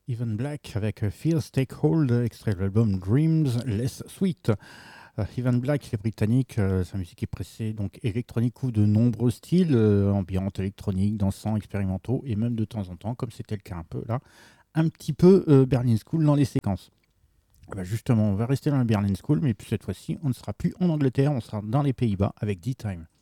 Even Black avec Feel Take Hold, extrait de l'album Dreams Less Sweet. Even Black, les Britanniques, sa musique est pressée, donc électronique couvre de nombreux styles, ambiante, électronique, dansant, expérimentaux, et même de temps en temps, comme c'était le cas un peu là, un petit peu Berlin School dans les séquences. Ah bah justement, on va rester dans le Berlin School, mais puis cette fois-ci, on ne sera plus en Angleterre, on sera dans les Pays-Bas avec D-Time.